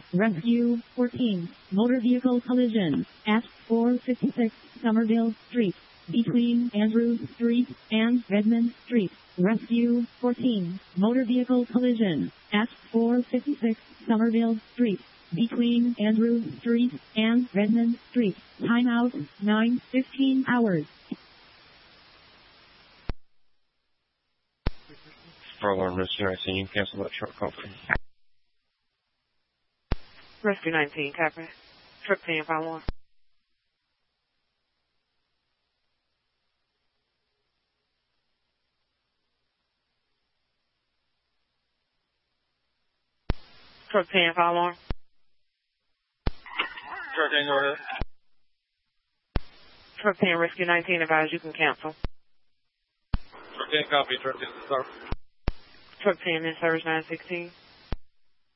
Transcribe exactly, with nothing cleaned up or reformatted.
Rescue fourteen, motor vehicle collision at four fifty-six Somerville Street, between Andrews Street and Redmond Street. Rescue fourteen, motor vehicle collision at four fifty-six Somerville Street, between Andrews Street and Redmond Street. Timeout nine fifteen hours. For alarm rescue nineteen, you can cancel that truck call. Rescue nineteen, copy. Truck ten, follow on. Truck ten, follow on. Truck ten, go ahead. Truck ten, Rescue nineteen, advise you can cancel. Truck ten, copy. Truck ten, start. Truck ten in service nine sixteen.